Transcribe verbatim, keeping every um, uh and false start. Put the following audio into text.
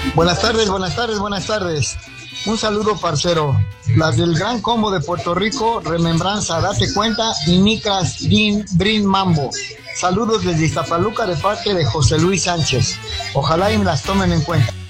Buenas tardes, buenas tardes, buenas tardes. Un saludo, parcero. Las del Gran Combo de Puerto Rico, Remembranza, Date Cuenta y Nicas Din Brin Mambo. Saludos desde Iztapaluca de parte de José Luis Sánchez. Ojalá y me las tomen en cuenta.